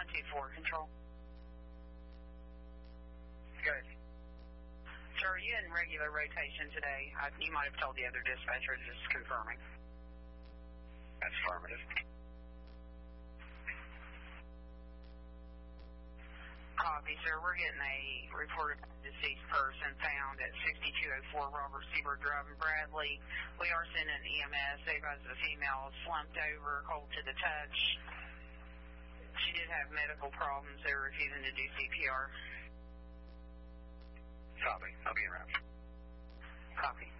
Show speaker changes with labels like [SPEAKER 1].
[SPEAKER 1] 124, control.
[SPEAKER 2] Good.
[SPEAKER 1] Sir, are you in regular rotation today? You might have told the other dispatcher, just confirming.
[SPEAKER 2] That's affirmative.
[SPEAKER 1] Copy, sir. We're getting a report of a deceased person found at 6204 Robert Seabird Drive in Bradley. We are sending an EMS. They've got the female slumped over, cold to the touch. She did have medical problems. They were refusing to do CPR.
[SPEAKER 2] Copy. I'll be around.
[SPEAKER 1] Copy.